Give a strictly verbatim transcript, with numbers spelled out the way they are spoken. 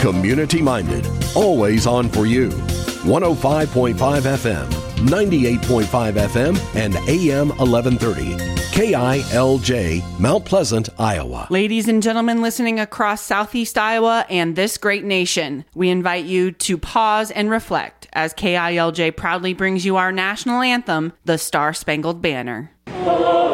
Community-minded, always on for you. one oh five point five F M, ninety-eight point five F M, and A M eleven thirty. K I L J, Mount Pleasant, Iowa. Ladies and gentlemen listening across Southeast Iowa and this great nation, we invite you to pause and reflect as K I L J proudly brings you our national anthem, the Star-Spangled Banner.